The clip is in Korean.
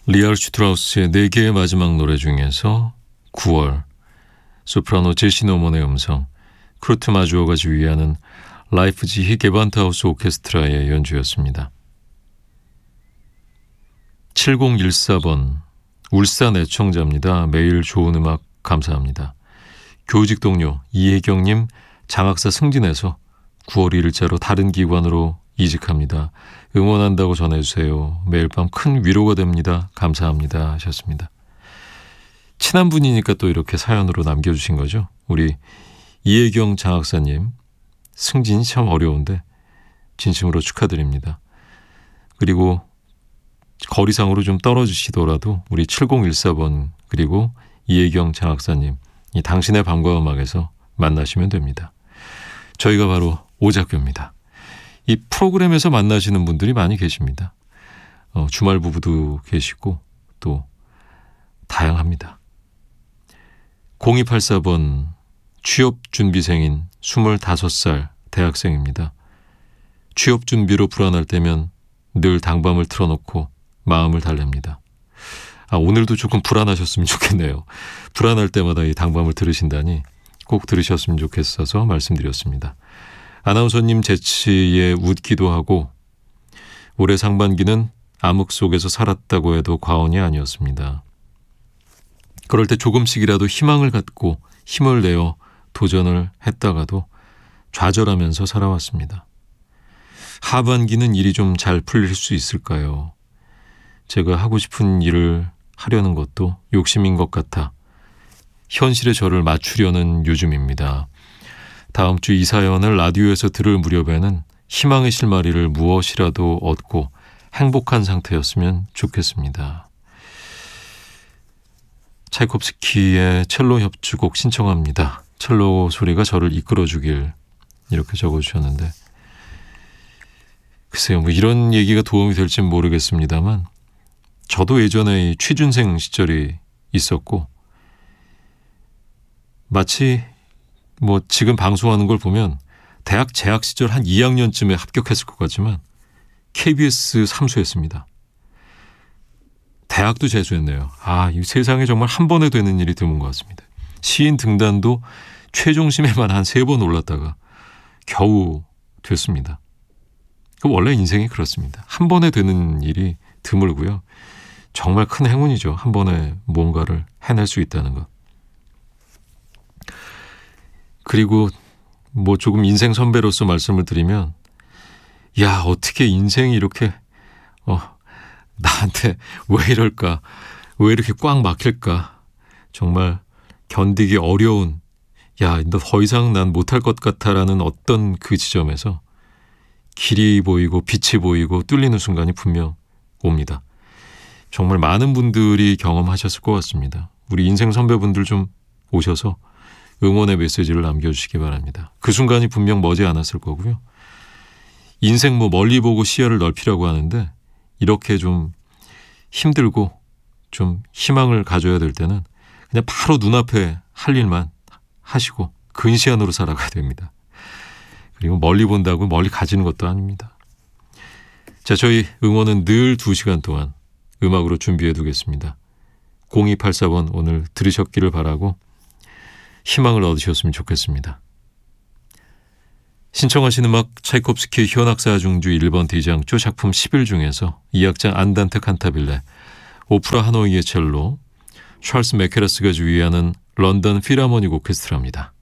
리얼 슈트라우스의 4개의 마지막 노래 중에서 9월, 소프라노 제시 노먼의 음성, 크루트 마주어가 지휘하는 라이프지히 게반트하우스 오케스트라의 연주였습니다. 7014번 울산 애청자입니다. 매일 좋은 음악 감사합니다. 교직 동료 이혜경님 장학사 승진해서 9월 1일자로 다른 기관으로 이직합니다. 응원한다고 전해주세요. 매일 밤 큰 위로가 됩니다. 감사합니다 하셨습니다. 친한 분이니까 또 이렇게 사연으로 남겨주신 거죠. 우리 이혜경 장학사님 승진이 참 어려운데 진심으로 축하드립니다. 그리고 거리상으로 좀 떨어지시더라도 우리 7014번 그리고 이혜경 장학사님 이 당신의 밤과 음악에서 만나시면 됩니다. 저희가 바로 오작교입니다. 이 프로그램에서 만나시는 분들이 많이 계십니다. 주말 부부도 계시고 또 다양합니다. 0284번 취업준비생인 25살 대학생입니다. 취업 준비로 불안할 때면 늘 당밤을 틀어놓고 마음을 달랩니다. 오늘도 조금 불안하셨으면 좋겠네요. 불안할 때마다 이 당밤을 들으신다니 꼭 들으셨으면 좋겠어서 말씀드렸습니다. 아나운서님 재치에 웃기도 하고 올해 상반기는 암흑 속에서 살았다고 해도 과언이 아니었습니다. 그럴 때 조금씩이라도 희망을 갖고 힘을 내어 도전을 했다가도 좌절하면서 살아왔습니다. 하반기는 일이 좀 잘 풀릴 수 있을까요? 제가 하고 싶은 일을 하려는 것도 욕심인 것 같아 현실에 저를 맞추려는 요즘입니다. 다음 주 이 사연을 라디오에서 들을 무렵에는 희망의 실마리를 무엇이라도 얻고 행복한 상태였으면 좋겠습니다. 차이콥스키의 첼로 협주곡 신청합니다. 첼로 소리가 저를 이끌어주길 이렇게 적어주셨는데 글쎄요, 뭐 이런 얘기가 도움이 될지는 모르겠습니다만 저도 예전에 취준생 시절이 있었고 마치 뭐 지금 방송하는 걸 보면 대학 재학 시절 한 2학년쯤에 합격했을 것 같지만 KBS 삼수했습니다. 대학도 재수했네요. 이 세상에 정말 한 번에 되는 일이 드문 것 같습니다. 시인 등단도 최종심에만 한 3번 올랐다가 겨우 됐습니다. 원래 인생이 그렇습니다. 한 번에 되는 일이 드물고요. 정말 큰 행운이죠. 한 번에 뭔가를 해낼 수 있다는 것. 그리고 뭐 조금 인생 선배로서 말씀을 드리면 야, 어떻게 인생이 이렇게 나한테 왜 이럴까? 왜 이렇게 꽉 막힐까? 정말 견디기 어려운 야, 너 더 이상 난 못할 것 같아라는 어떤 그 지점에서 길이 보이고 빛이 보이고 뚫리는 순간이 분명 옵니다. 정말 많은 분들이 경험하셨을 것 같습니다. 우리 인생 선배분들 좀 오셔서 응원의 메시지를 남겨주시기 바랍니다. 그 순간이 분명 머지 않았을 거고요. 인생 뭐 멀리 보고 시야를 넓히라고 하는데 이렇게 좀 힘들고 좀 희망을 가져야 될 때는 그냥 바로 눈앞에 할 일만 하시고 근시안으로 살아가야 됩니다. 그리고 멀리 본다고 멀리 가지는 것도 아닙니다. 자, 저희 응원은 늘 2시간 동안 음악으로 준비해 두겠습니다. 0284번 오늘 들으셨기를 바라고 희망을 얻으셨으면 좋겠습니다. 신청하신 음악 차이콥스키의 현악사 중주 1번 대장조 작품 10일 중에서 2악장 안단테 칸타빌레, 오프라 하노이의 첼로, 찰스 메케라스가 주휘하는 런던 필하모닉 오케스트라입니다.